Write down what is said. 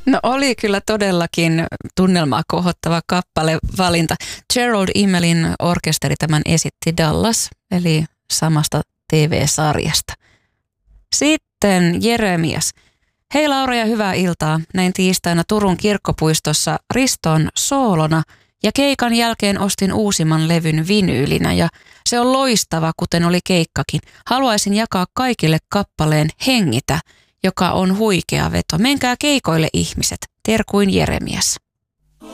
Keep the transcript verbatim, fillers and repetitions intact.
No oli kyllä todellakin tunnelmaa kohottava kappalevalinta. Gerald Imelin orkesteri tämän esitti Dallas, eli samasta T V-sarjasta. Sitten Jeremias. Hei Laura ja hyvää iltaa. Näin tiistaina Turun kirkkopuistossa Riston soolona ja keikan jälkeen ostin uusimman levyn vinyylinä ja se on loistava, kuten oli keikkakin. Haluaisin jakaa kaikille kappaleen Hengitä, joka on huikea veto. Menkää keikoille ihmiset. Terkuin Jeremias.